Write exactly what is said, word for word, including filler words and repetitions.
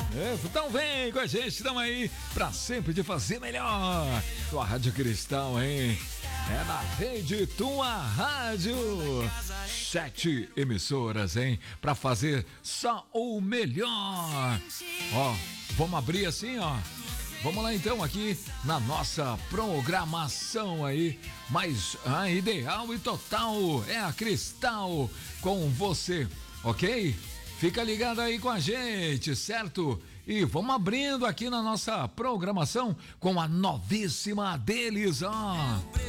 É, então vem com a gente, estamos aí pra sempre te fazer melhor. Tua Rádio Cristal, hein? É na rede Tua Rádio. Sete emissoras, hein? Pra fazer só o melhor. Ó, vamos abrir assim, ó. Vamos lá então aqui na nossa programação aí, mais a ideal e total é a Cristal com você, ok? Fica ligado aí com a gente, certo? E vamos abrindo aqui na nossa programação com a novíssima deles, ó.